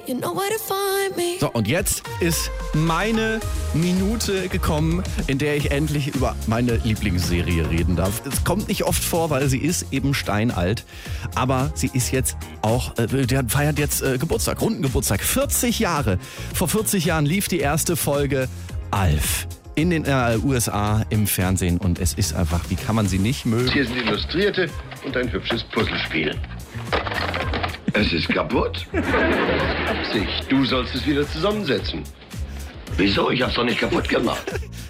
So, und jetzt ist meine Minute gekommen, in der ich endlich über meine Lieblingsserie reden darf. Es kommt nicht oft vor, weil sie ist eben steinalt. Aber sie ist jetzt auch, feiert jetzt Geburtstag, runden Geburtstag. 40 Jahre. Vor 40 Jahren lief die erste Folge Alf in den USA im Fernsehen. Und es ist einfach, wie kann man sie nicht mögen? Hier sind Illustrierte und ein hübsches Puzzlespiel. Es ist kaputt. Absicht. Du sollst es wieder zusammensetzen. Wieso? Ich hab's doch nicht kaputt gemacht.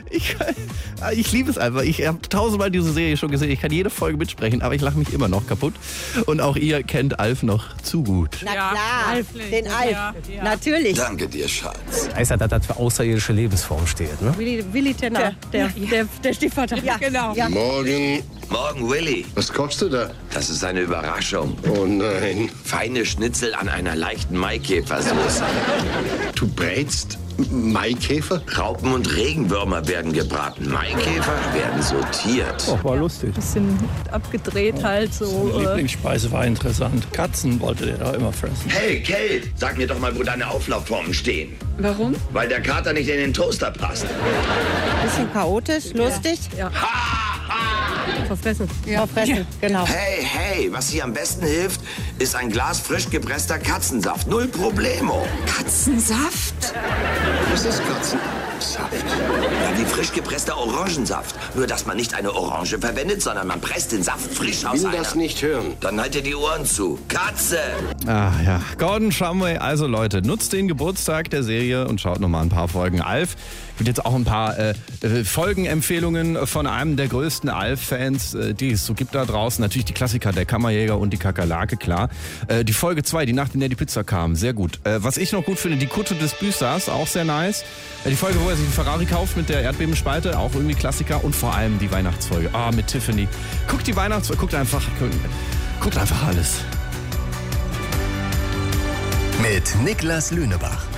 Ich liebe es einfach. Ich habe tausendmal diese Serie schon gesehen. Ich kann jede Folge mitsprechen, aber ich lache mich immer noch kaputt. Und auch ihr kennt Alf noch zu gut. Na klar, Alf, den Alf. Ja. Natürlich. Danke dir, Schatz. Heißt ja, dass das für außerirdische Lebensform steht, ne? Willi Tenner, der Stiefvater. Ja, genau. Ja. Morgen. Morgen, Willi. Was kochst du da? Das ist eine Überraschung. Oh nein. Feine Schnitzel an einer leichten Maikäfersoße. Du brätst Maikäfer? Raupen und Regenwürmer werden gebraten. Maikäfer werden sortiert. Oh, war lustig. Bisschen abgedreht halt so. Meine Lieblingsspeise war interessant. Katzen wollte der da immer fressen. Hey, Kate, sag mir doch mal, wo deine Auflaufformen stehen. Warum? Weil der Kater nicht in den Toaster passt. Bisschen chaotisch, lustig. Ja. Verfressen. Ja. Verfressen, genau. Hey, was hier am besten hilft, ist ein Glas frisch gepresster Katzensaft. Null Problemo. Katzensaft? Was ist Katzensaft? Ja, wie frisch gepresster Orangensaft. Nur, dass man nicht eine Orange verwendet, sondern man presst den Saft frisch aus Ich will einer. das nicht hören. Dann haltet die Ohren zu. Katze! Ah ja, Gordon Shumway. Also Leute, nutzt den Geburtstag der Serie und schaut nochmal ein paar Folgen Alf. Gibt jetzt auch ein paar Folgenempfehlungen von einem der größten Alf-Fans, die es so gibt da draußen. Natürlich die Klassiker, der Kammerjäger und die Kakerlake, klar. Die Folge 2, die Nacht, in der die Pizza kam, sehr gut. Was ich noch gut finde, die Kutte des Büßers, auch sehr nice. Die Folge, wo er sich einen Ferrari kauft mit der Erdbebenspalte, auch irgendwie Klassiker. Und vor allem die Weihnachtsfolge, mit Tiffany. Guckt einfach alles. Mit Niklas Lünebach.